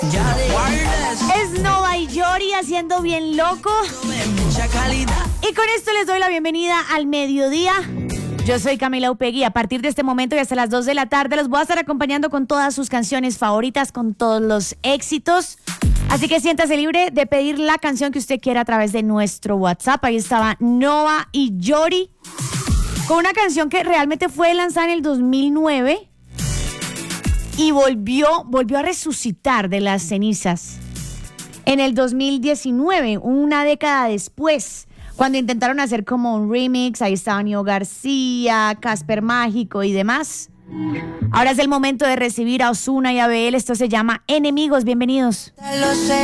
Es Nova y Yori haciendo bien loco. Y con esto les doy la bienvenida al mediodía. Yo soy Camila Upegui. A partir de este momento y hasta las 2 de la tarde los voy a estar acompañando con todas sus canciones favoritas, con todos los éxitos. Así que siéntase libre de pedir la canción que usted quiera a través de nuestro WhatsApp. Ahí estaba Nova y Yori con una canción que realmente fue lanzada en el 2009 y volvió a resucitar de las cenizas en el 2019, una década después, cuando intentaron hacer como un remix. Ahí estaba Nio García, Casper Mágico y demás. Ahora es el momento de recibir a Ozuna y a Abel. Esto se llama Enemigos. Bienvenidos.